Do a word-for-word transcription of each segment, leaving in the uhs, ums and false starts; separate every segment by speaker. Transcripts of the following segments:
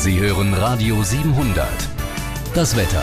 Speaker 1: Sie hören Radio siebenhundert. Das Wetter.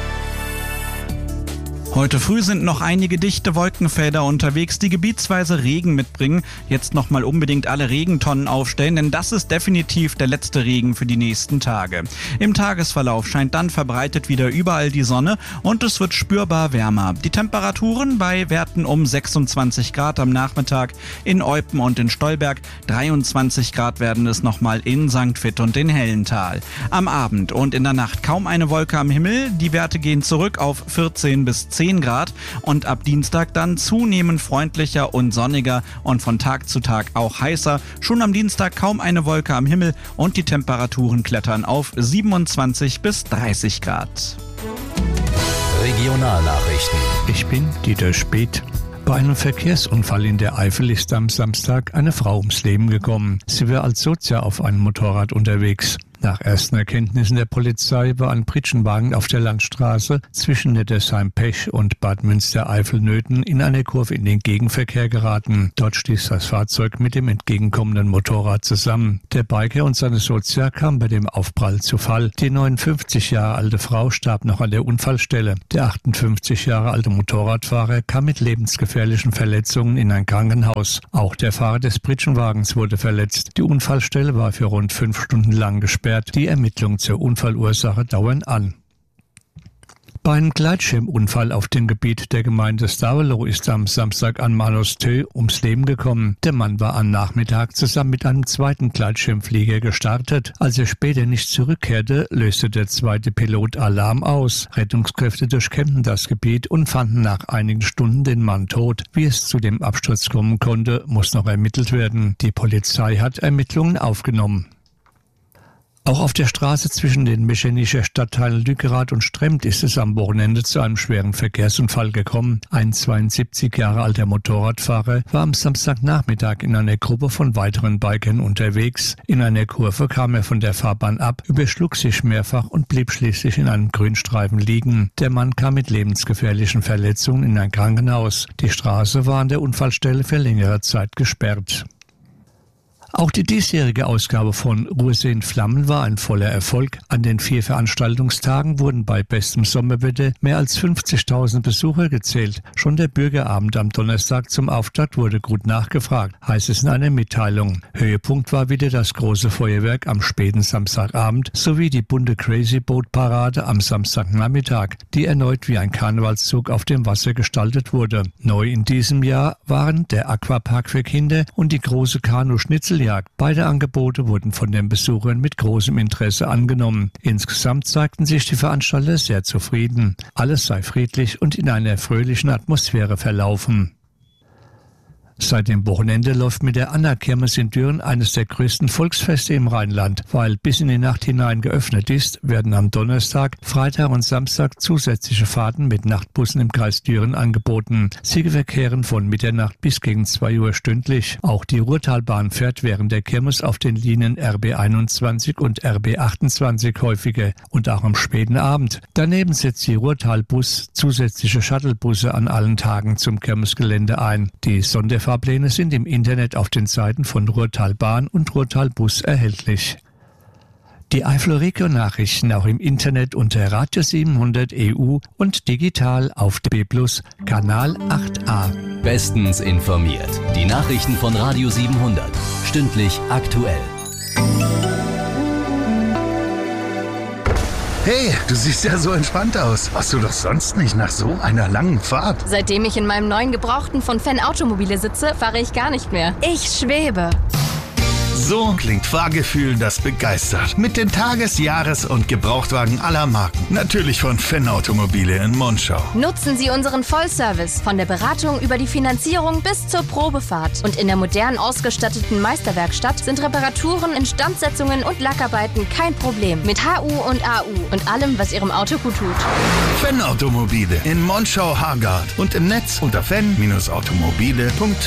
Speaker 2: Heute früh sind noch einige dichte Wolkenfelder unterwegs, die gebietsweise Regen mitbringen. Jetzt nochmal unbedingt alle Regentonnen aufstellen, denn das ist definitiv der letzte Regen für die nächsten Tage. Im Tagesverlauf scheint dann verbreitet wieder überall die Sonne und es wird spürbar wärmer. Die Temperaturen bei Werten um sechsundzwanzig Grad am Nachmittag in Eupen und in Stolberg, dreiundzwanzig Grad werden es nochmal in Sankt Vith und in Hellental. Am Abend und in der Nacht kaum eine Wolke am Himmel, die Werte gehen zurück auf vierzehn bis zehn Grad und ab Dienstag dann zunehmend freundlicher und sonniger und von Tag zu Tag auch heißer. Schon am Dienstag kaum eine Wolke am Himmel und die Temperaturen klettern auf siebenundzwanzig bis dreißig Grad.
Speaker 1: Regionalnachrichten.
Speaker 3: Ich bin Dieter Speth. Bei einem Verkehrsunfall in der Eifel ist am Samstag eine Frau ums Leben gekommen. Sie war als Sozia auf einem Motorrad unterwegs. Nach ersten Erkenntnissen der Polizei war ein Pritschenwagen auf der Landstraße zwischen Nettesheim-Pech und Bad Münstereifel-Nöthen in eine Kurve in den Gegenverkehr geraten. Dort stieß das Fahrzeug mit dem entgegenkommenden Motorrad zusammen. Der Biker und seine Sozia kamen bei dem Aufprall zu Fall. Die neunundfünfzig Jahre alte Frau starb noch an der Unfallstelle. Der achtundfünfzig Jahre alte Motorradfahrer kam mit lebensgefährlichen Verletzungen in ein Krankenhaus. Auch der Fahrer des Pritschenwagens wurde verletzt. Die Unfallstelle war für rund fünf Stunden lang gesperrt. Die Ermittlungen zur Unfallursache dauern an. Bei einem Gleitschirmunfall auf dem Gebiet der Gemeinde Stavelot ist am Samstag ein Mann aus Thö ums Leben gekommen. Der Mann war am Nachmittag zusammen mit einem zweiten Gleitschirmflieger gestartet. Als er später nicht zurückkehrte, löste der zweite Pilot Alarm aus. Rettungskräfte durchkämmten das Gebiet und fanden nach einigen Stunden den Mann tot. Wie es zu dem Absturz kommen konnte, muss noch ermittelt werden. Die Polizei hat Ermittlungen aufgenommen. Auch auf der Straße zwischen den Meschenischer Stadtteilen Lückerath und Stremd ist es am Wochenende zu einem schweren Verkehrsunfall gekommen. Ein zweiundsiebzig Jahre alter Motorradfahrer war am Samstagnachmittag in einer Gruppe von weiteren Bikern unterwegs. In einer Kurve kam er von der Fahrbahn ab, überschlug sich mehrfach und blieb schließlich in einem Grünstreifen liegen. Der Mann kam mit lebensgefährlichen Verletzungen in ein Krankenhaus. Die Straße war an der Unfallstelle für längere Zeit gesperrt. Auch die diesjährige Ausgabe von Ruhrsee in Flammen war ein voller Erfolg. An den vier Veranstaltungstagen wurden bei bestem Sommerwetter mehr als fünfzigtausend Besucher gezählt. Schon der Bürgerabend am Donnerstag zum Auftakt wurde gut nachgefragt, heißt es in einer Mitteilung. Höhepunkt war wieder das große Feuerwerk am späten Samstagabend sowie die bunte Crazy Boat Parade am Samstagnachmittag, die erneut wie ein Karnevalszug auf dem Wasser gestaltet wurde. Neu in diesem Jahr waren der Aquapark für Kinder und die große Kanu-Schnitzeljagd. Beide Angebote wurden von den Besuchern mit großem Interesse angenommen. Insgesamt zeigten sich die Veranstalter sehr zufrieden. Alles sei friedlich und in einer fröhlichen Atmosphäre verlaufen. Seit dem Wochenende läuft mit der Anna-Kirmes in Düren eines der größten Volksfeste im Rheinland. Weil bis in die Nacht hinein geöffnet ist, werden am Donnerstag, Freitag und Samstag zusätzliche Fahrten mit Nachtbussen im Kreis Düren angeboten. Sie verkehren von Mitternacht bis gegen zwei Uhr stündlich. Auch die Ruhrtalbahn fährt während der Kirmes auf den Linien R B einundzwanzig und R B achtundzwanzig häufiger und auch am späten Abend. Daneben setzt die Ruhrtalbus zusätzliche Shuttlebusse an allen Tagen zum Kirmesgelände ein. Die Sonderfahrten Fahrpläne sind im Internet auf den Seiten von Ruhrtalbahn und Ruhrtalbus erhältlich. Die Eifler Region-Nachrichten auch im Internet unter Radio siebenhundert E U und digital auf D B Plus, Kanal acht a.
Speaker 1: Bestens informiert. Die Nachrichten von Radio siebenhundert. Stündlich aktuell.
Speaker 4: Hey, du siehst ja so entspannt aus. Warst du doch sonst nicht nach so einer langen Fahrt?
Speaker 5: Seitdem ich in meinem neuen Gebrauchten von Fan Automobile sitze, fahre ich gar nicht mehr. Ich schwebe.
Speaker 4: So klingt Fahrgefühl, das begeistert. Mit den Tages-, Jahres- und Gebrauchtwagen aller Marken. Natürlich von Fan Automobile in Monschau.
Speaker 5: Nutzen Sie unseren Vollservice. Von der Beratung über die Finanzierung bis zur Probefahrt. Und in der modern ausgestatteten Meisterwerkstatt sind Reparaturen, Instandsetzungen und Lackarbeiten kein Problem. Mit H U und A U und allem, was Ihrem Auto gut tut.
Speaker 4: Fan Automobile in Monschau-Hargard und im Netz unter fan Bindestrich automobile punkt